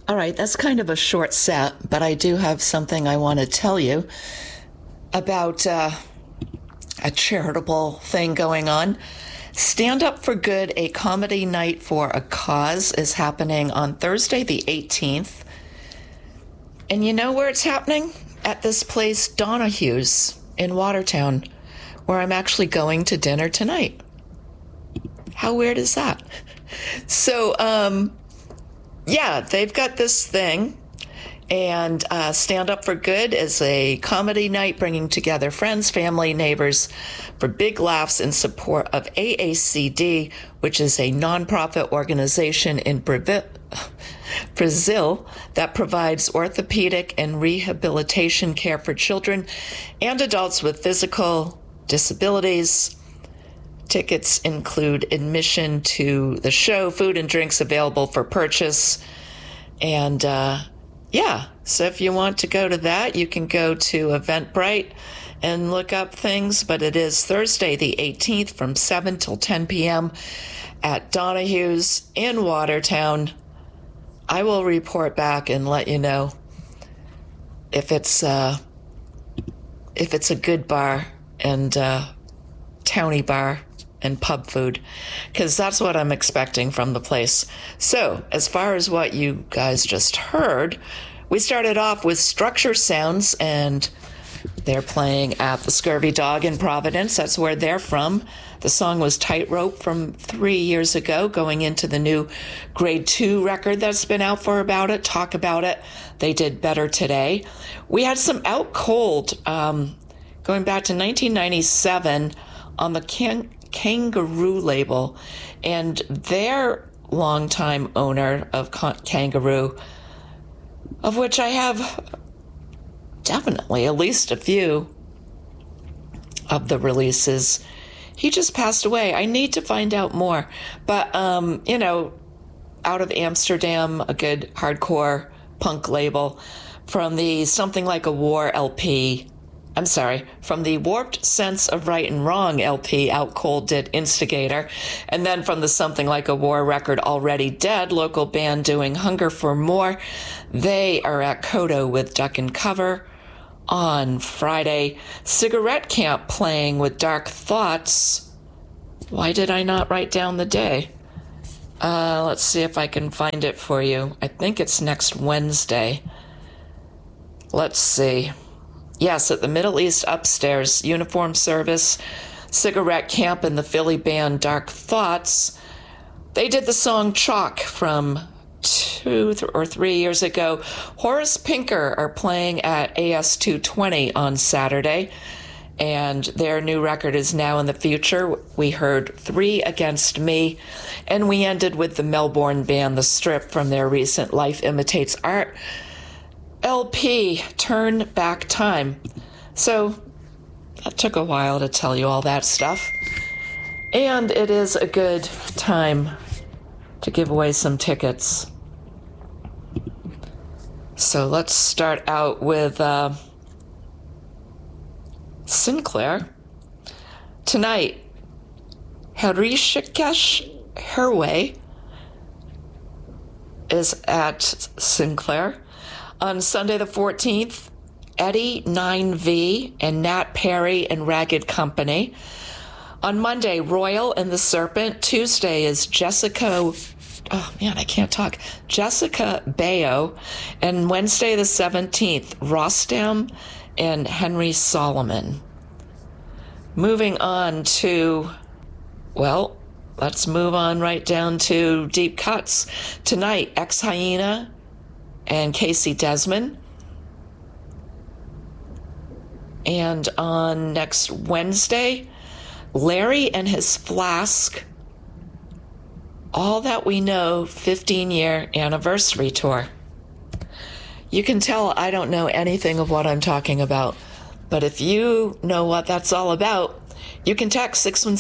All right, that's kind of a short set, but I do have something I want to tell you about a charitable thing going on. Stand Up for Good, a comedy night for a cause, is happening on Thursday, the 18th. And you know where it's happening? At this place, Donahue's in Watertown, where I'm actually going to dinner tonight. How weird is that? So, yeah, they've got this thing, and Stand Up for Good is a comedy night bringing together friends, family, neighbors for big laughs in support of AACD, which is a nonprofit organization in Brazil that provides orthopedic and rehabilitation care for children and adults with physical disabilities. Tickets include admission to the show, food and drinks available for purchase. And yeah, so if you want to go to that, you can go to Eventbrite and look up things. But it is Thursday, the 18th from 7 till 10 p.m. at Donahue's in Watertown. I will report back and let you know if it's a good bar and towny bar and pub food, because that's what I'm expecting from the place. So as far as what you guys just heard, we started off with Structure Sounds, and they're playing at the Scurvy Dog in Providence. That's where they're from. The song was Tightrope from 3 years ago, going into the new Grade 2 record that's been out for about it. Talk About It. They did Better Today. We had some Out Cold, going back to 1997 on the Kangaroo label, and their longtime owner of Kangaroo, of which I have definitely at least a few of the releases. He just passed away. I need to find out more. But, out of Amsterdam, a good hardcore punk label from the Something Like a War LP. From the Warped Sense of Right and Wrong LP, Out Cold did Instigator. And then from the Something Like a War record, Already Dead, local band doing Hunger for More. They are at Kodo with Duck and Cover on Friday. Cigarette Camp playing with Dark Thoughts. Why did I not write down the day? Let's see if I can find it for you. I think it's next Wednesday. Let's see. Yes, at the Middle East Upstairs, Uniform Service, Cigarette Camp, and the Philly band Dark Thoughts. They did the song Chalk from 2 or 3 years ago. Horace Pinker are playing at AS 220 on Saturday, and their new record is Now in the Future. We heard Three Against Me, and we ended with the Melbourne band The Strip from their recent Life Imitates Art LP, Turn Back Time. So that took a while to tell you all that stuff. And it is a good time to give away some tickets. So let's start out with Sinclair. Tonight, Hrishikesh Hirway is at Sinclair. On Sunday the 14th, Eddie 9V and Nat Perry and Ragged Company. On Monday, Royal and the Serpent. Tuesday is Jessica Baio. And Wednesday the 17th, Rostam and Henry Solomon. Moving on to, let's move on right down to deep cuts. Tonight, Ex Hyena and Casey Desmond. And on next Wednesday, Larry and his Flask, All That We Know 15-year anniversary tour. You can tell I don't know anything of what I'm talking about, but if you know what that's all about, you can text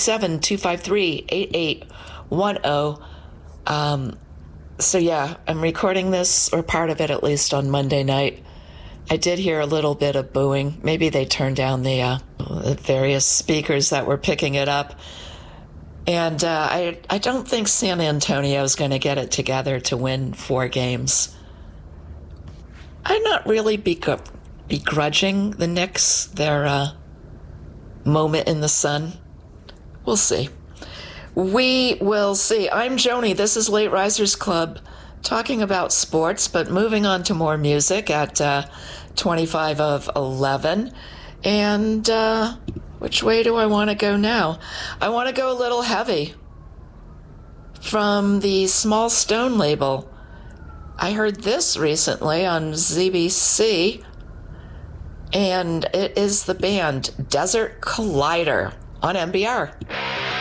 617-253-8810. So yeah, I'm recording this, or part of it at least, on Monday night. I did hear a little bit of booing. Maybe they turned down the various speakers that were picking it up. And I don't think San Antonio is going to get it together to win 4 games. I'm not really begrudging the Knicks their moment in the sun. We'll see. We will see. I'm Joni. This is Late Risers Club, talking about sports, but moving on to more music at 25 of 11. And which way do I want to go now? I want to go a little heavy. From the Small Stone label. I heard this recently on ZBC, and it is the band Desert Collider on MBR.